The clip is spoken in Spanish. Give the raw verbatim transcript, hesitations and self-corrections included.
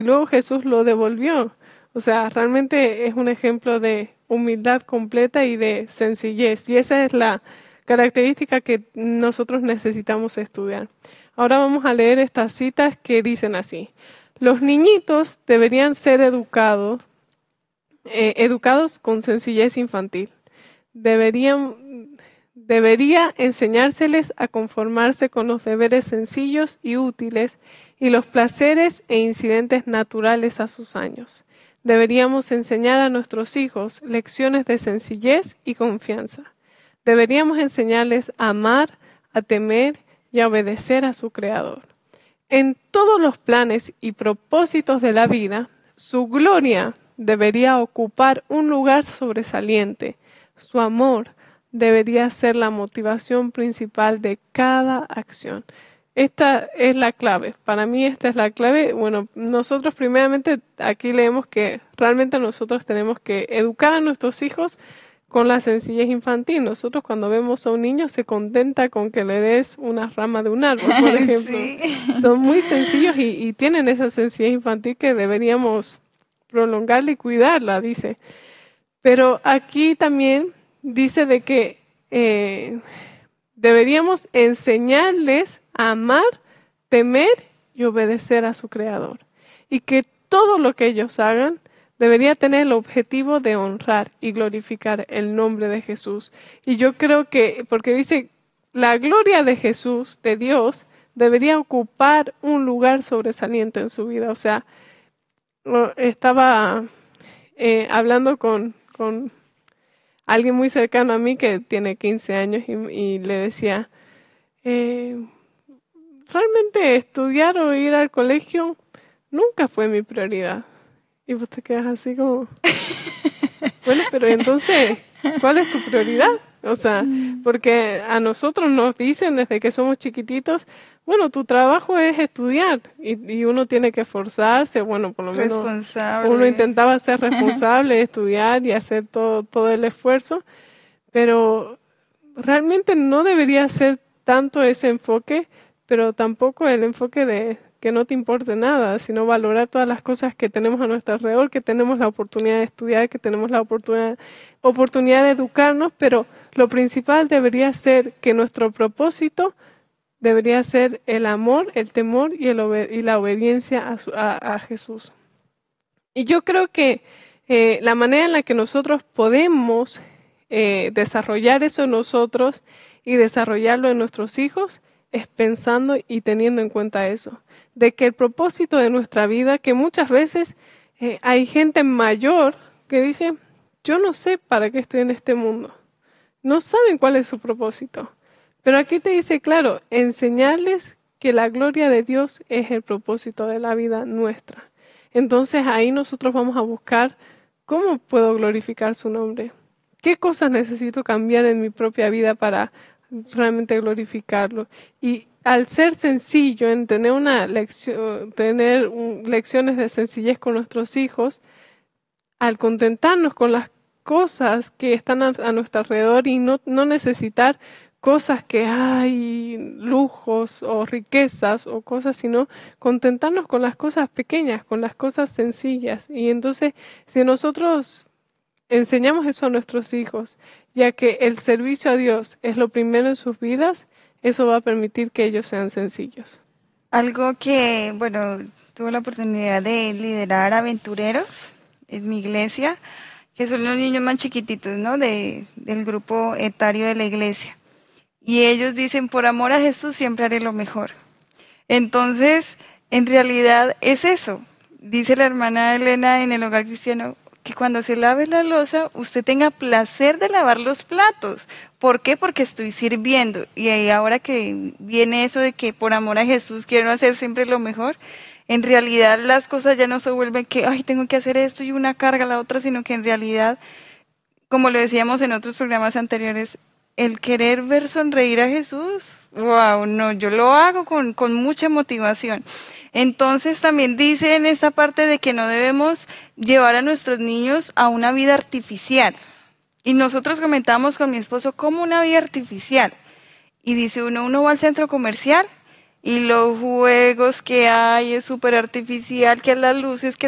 y luego Jesús lo devolvió. O sea, realmente es un ejemplo de humildad completa y de sencillez. Y esa es la característica que nosotros necesitamos estudiar. Ahora vamos a leer estas citas que dicen así. Los niñitos deberían ser educados, eh, educados con sencillez infantil. Deberían, debería enseñárseles a conformarse con los deberes sencillos y útiles y los placeres e incidentes naturales a sus años. Deberíamos enseñar a nuestros hijos lecciones de sencillez y confianza. Deberíamos enseñarles a amar, a temer y a obedecer a su Creador. En todos los planes y propósitos de la vida, su gloria debería ocupar un lugar sobresaliente. Su amor debería ser la motivación principal de cada acción. Esta es la clave. Para mí esta es la clave. Bueno, nosotros primeramente aquí leemos que realmente nosotros tenemos que educar a nuestros hijos con la sencillez infantil. Nosotros cuando vemos a un niño se contenta con que le des una rama de un árbol, por ejemplo. Sí. Son muy sencillos y, y tienen esa sencillez infantil que deberíamos prolongarla y cuidarla, dice. Pero aquí también dice de que eh, deberíamos enseñarles a amar, temer y obedecer a su Creador. Y que todo lo que ellos hagan debería tener el objetivo de honrar y glorificar el nombre de Jesús. Y yo creo que, porque dice, la gloria de Jesús, de Dios, debería ocupar un lugar sobresaliente en su vida. O sea, estaba eh, hablando con, con alguien muy cercano a mí que tiene quince años y, y le decía, eh, realmente estudiar o ir al colegio nunca fue mi prioridad. Y vos te quedas así como, bueno, pero entonces, ¿cuál es tu prioridad? O sea, porque a nosotros nos dicen desde que somos chiquititos, bueno, tu trabajo es estudiar y, y uno tiene que esforzarse, bueno, por lo menos uno intentaba ser responsable, estudiar y hacer todo, todo el esfuerzo, pero realmente no debería ser tanto ese enfoque, pero tampoco el enfoque de que no te importe nada, sino valorar todas las cosas que tenemos a nuestro alrededor, que tenemos la oportunidad de estudiar, que tenemos la oportunidad, oportunidad de educarnos, pero lo principal debería ser que nuestro propósito debería ser el amor, el temor y, el obe- y la obediencia a, su, a, a Jesús. Y yo creo que eh, la manera en la que nosotros podemos eh, desarrollar eso en nosotros y desarrollarlo en nuestros hijos es pensando y teniendo en cuenta eso, de que el propósito de nuestra vida, que muchas veces eh, hay gente mayor que dice, yo no sé para qué estoy en este mundo, no saben cuál es su propósito, pero aquí te dice, claro, enseñarles que la gloria de Dios es el propósito de la vida nuestra. Entonces ahí nosotros vamos a buscar cómo puedo glorificar su nombre, qué cosas necesito cambiar en mi propia vida para realmente glorificarlo. Y al ser sencillo, en tener una lección, tener un, lecciones de sencillez con nuestros hijos, al contentarnos con las cosas que están a, a nuestro alrededor y no, no necesitar cosas que hay, lujos o riquezas o cosas, sino contentarnos con las cosas pequeñas, con las cosas sencillas. Y entonces, si nosotros enseñamos eso a nuestros hijos, ya que el servicio a Dios es lo primero en sus vidas, eso va a permitir que ellos sean sencillos. Algo que, bueno, tuve la oportunidad de liderar aventureros en mi iglesia, que son los niños más chiquititos, ¿no? De, del grupo etario de la iglesia. Y ellos dicen, por amor a Jesús siempre haré lo mejor. Entonces, en realidad es eso. Dice la hermana Elena en el Hogar Cristiano, que cuando se lave la loza, usted tenga placer de lavar los platos. ¿Por qué? Porque estoy sirviendo. Y ahí ahora que viene eso de que por amor a Jesús quiero hacer siempre lo mejor, en realidad las cosas ya no se vuelven que, ay, tengo que hacer esto y una carga la otra, sino que en realidad, como lo decíamos en otros programas anteriores, el querer ver sonreír a Jesús, wow, no, yo lo hago con, con mucha motivación. Entonces también dice en esta parte de que no debemos llevar a nuestros niños a una vida artificial. Y nosotros comentamos con mi esposo, ¿cómo una vida artificial? Y dice uno, uno va al centro comercial y los juegos que hay es súper artificial, que las luces, que